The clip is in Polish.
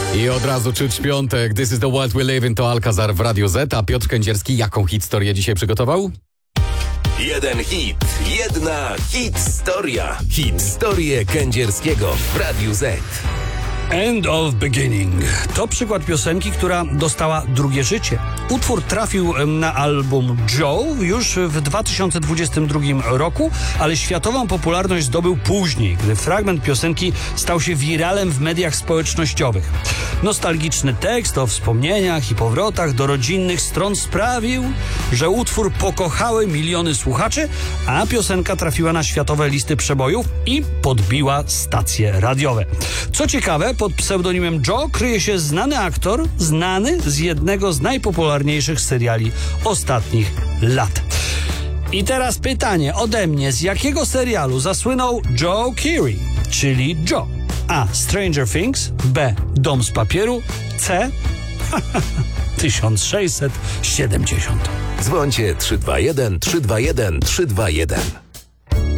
I od razu czuć piątek. This is the world we live in, to Alcazar w Radiu Z. A Piotr Kędzierski jaką historię dzisiaj przygotował? Jeden hit, jedna historia. Historię Kędzierskiego w Radiu Z. End of Beginning to przykład piosenki, która dostała drugie życie. Utwór trafił na album Joe już w 2022 roku, ale światową popularność zdobył później, gdy fragment piosenki stał się wiralem w mediach społecznościowych. Nostalgiczny tekst o wspomnieniach i powrotach do rodzinnych stron sprawił, że utwór pokochały miliony słuchaczy, a piosenka trafiła na światowe listy przebojów i podbiła stacje radiowe. Co ciekawe, pod pseudonimem Joe kryje się znany aktor, znany z jednego z najpopularniejszych seriali ostatnich lat. I teraz pytanie ode mnie, z jakiego serialu zasłynął Joe Keery, czyli Joe? A. Stranger Things, B. Dom z papieru, C. 1670. Dzwońcie 321 321 321.